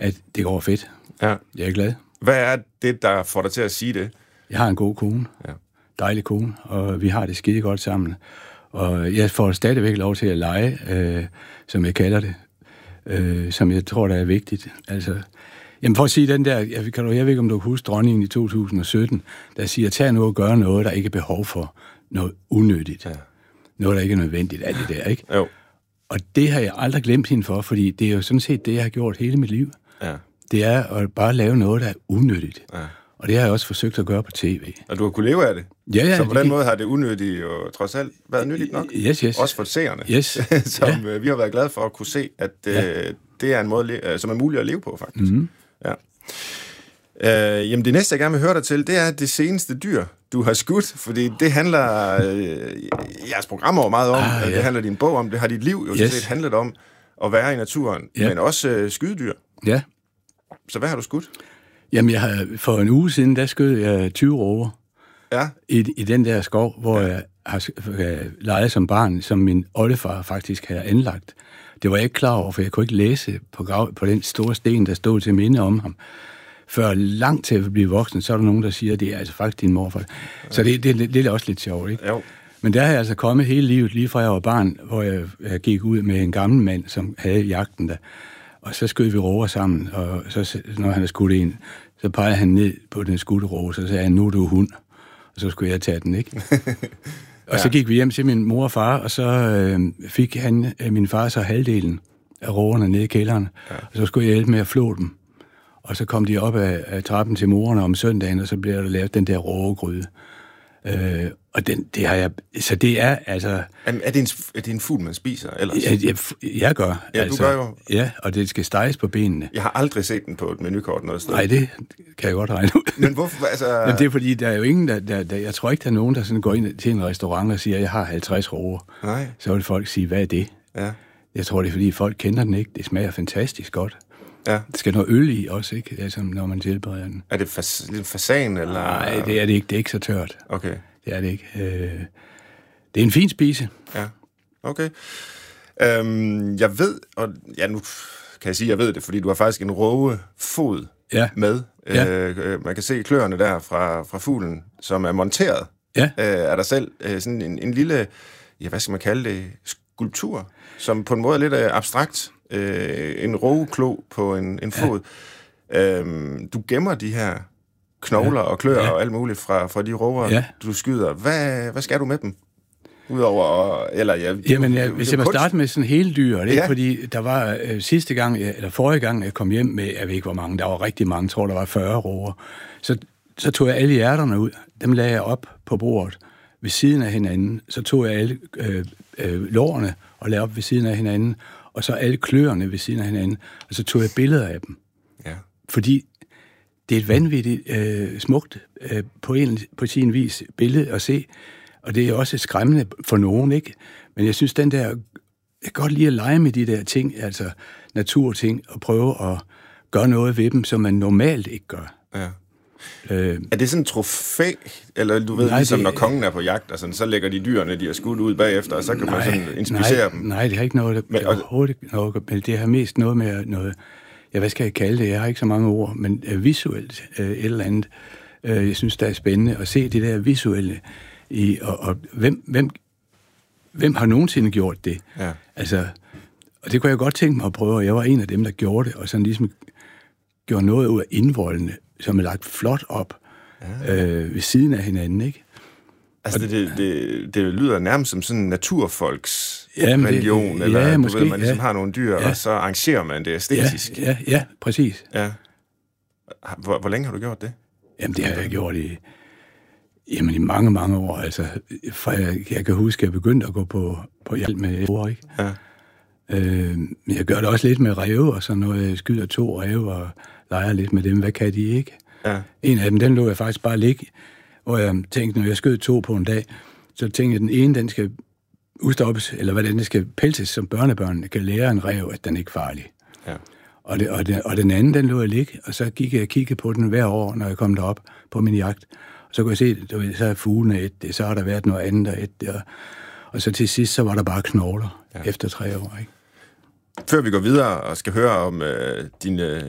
at det går fedt. Ja. Jeg er glad. Hvad er det, der får dig til at sige det? Jeg har en god kone. Ja. Dejlig kone, og vi har det skide godt sammen. Og jeg får stadigvæk lov til at lege, som jeg kalder det, som jeg tror, der er vigtigt. Altså, jamen for at sige den der, jeg ved ikke, om du kan huske dronningen i 2017, der siger, tag nu og gør noget, der ikke er behov for, noget unødigt. Ja. Noget, der ikke er nødvendigt, alt det der, ikke? Jo. Og det har jeg aldrig glemt hende for, fordi det er jo sådan set det, jeg har gjort hele mit liv. Ja. Det er at bare lave noget, der er unødigt. Ja. Og det har jeg også forsøgt at gøre på tv. Og du har kunnet leve af det? Ja. Så på den måde har det unødigt jo trods alt været nyttigt nok? Yes. Også for seerne, som vi har været glade for at kunne se, at det er en måde, som er muligt at leve på, faktisk. Mm-hmm. Ja. Jamen det næste, jeg gerne vil høre dig til, det er det seneste dyr, du har skudt, fordi det handler jeres programmer meget om, det handler din bog om, det har dit liv jo set handlet om at være i naturen, men også skydedyr. Ja. Så hvad har du skudt? Jamen for en uge siden, der skød jeg 20 råger i den der skov, hvor jeg har leget som barn, som min oldefar faktisk havde anlagt. Det var jeg ikke klar over, for jeg kunne ikke læse på den store sten, der stod til minde om ham. Før langt til at blive voksen, så er der nogen, der siger, at det er altså faktisk din morfar. Så det er også lidt sjovt, ikke? Jo. Men der har jeg altså kommet hele livet, lige fra jeg var barn, hvor jeg gik ud med en gammel mand, som havde jagten der. Og så skød vi råger sammen, og så, når han havde skudt en, så pegede han ned på den skudte råge, så sagde han, nu er du hund. Og så skulle jeg tage den, ikke? Og så gik vi hjem til min mor og far, og så fik min far så halvdelen af rågerne nede i kælderen. Ja. Og så skulle jeg hjælpe med at flå dem. Og så kom de op af trappen til morerne om søndagen, og så blev der lavet den der rågegryde. Og det har jeg... Så det er altså... Er det en fugl, man spiser ellers? Jeg gør. Ja, altså, du gør jo. Ja, og det skal steges på benene. Jeg har aldrig set den på et menukort noget sted. Nej, det kan jeg godt regne ud. Men hvorfor? Altså... Men det er fordi, der er jo ingen, der jeg tror ikke, der er nogen, der sådan går ind til en restaurant og siger, jeg har 50 råger. Nej. Så vil folk sige, hvad er det? Ja. Jeg tror, det er fordi, folk kender den ikke. Det smager fantastisk godt. Ja. Det skal noget øl i også, ikke? Det er som, når man tilbereder den. Er det fasan, eller? Nej, det er det ikke. Det er ikke så tørt. Okay. Det er det ikke. Det er en fin spise. Ja, okay. Jeg ved, og nu kan jeg sige, jeg ved det, fordi du har faktisk en rågefod med. Ja. Man kan se kløerne der fra fuglen, som er monteret. Ja. Er der selv sådan en lille, hvad skal man kalde det, skulptur, som på en måde er lidt abstrakt. En rågeklo på en fod. Du gemmer de her knogler og klør og alt muligt fra de råger, du skyder. Hvad skal du med dem? Udover, hvis jeg må starte med sådan hele dyr, det er ikke fordi, der var sidste gang, eller forrige gang, jeg kom hjem med, jeg ved ikke hvor mange, der var rigtig mange, jeg tror der var 40 råger, så tog jeg alle hjerterne ud, dem lagde jeg op på bordet ved siden af hinanden, så tog jeg alle lårene og lagde op ved siden af hinanden, og så alle kløerne ved siden af hinanden, og så tog jeg billeder af dem. Ja. Fordi det er et vanvittigt smukt på sin vis billede at se, og det er også skræmmende for nogen, ikke? Men jeg synes, jeg kan godt lide at lege med de der ting, altså naturting, og prøve at gøre noget ved dem, som man normalt ikke gør. Ja. Er det sådan en trofæ, eller du ved, ligesom når kongen er på jagt, altså, så lægger de dyrene, de har skudt ud bagefter, og så kan man sådan inspicere dem? Nej, det har ikke noget, overhovedet ikke noget, men det har mest noget med noget, hvad skal jeg kalde det, jeg har ikke så mange ord, men visuelt et eller andet. Jeg synes, det er spændende at se det der visuelle i, og hvem har nogensinde gjort det? Ja. Altså, og det kunne jeg godt tænke mig at prøve, og jeg var en af dem, der gjorde det, og sådan ligesom gjorde noget ud af indvoldene, som er lagt flot op ved siden af hinanden, ikke? Altså, det lyder nærmest som sådan en naturfolks religion, eller måske, du ved, man ligesom har nogle dyr, og så arrangerer man det æstetisk. Ja, præcis. Ja. Hvor længe har du gjort det? Jamen, det har jeg gjort i mange, mange år. Altså, fra jeg kan huske, at jeg begyndte at gå på hjælp med ord, ikke? Ja. Men jeg gør det også lidt med ræve, og så når jeg skyder 2 ræve og leger lidt med dem, hvad kan de ikke? Ja. En af dem, den lå jeg faktisk bare ligge, hvor jeg tænkte, når jeg skød 2 på en dag, så tænkte jeg, at den ene, den skal udstoppes, eller hvordan det skal pelses, som børnebørnene kan lære en ræv, at den ikke er farlig. Ja. Og den anden, den lå jeg ligge, og så gik jeg og kiggede på den hver år, når jeg kom derop på min jagt. Og så kunne jeg se, så er fuglene et, så har der været noget andet og et, og så til sidst, så var der bare knogler efter 3 år, ikke? Før vi går videre og skal høre om dine